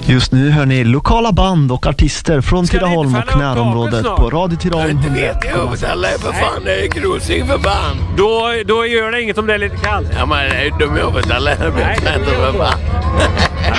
Just nu hör ni lokala band och artister från Tidaholm och närområdet på Radio Tidaholm 101. Inte vet jag hur alla är för fan, det är grusing för fan. Då gör det inget om det är lite kallt. Ja men det är dum jag vet alla är för fan.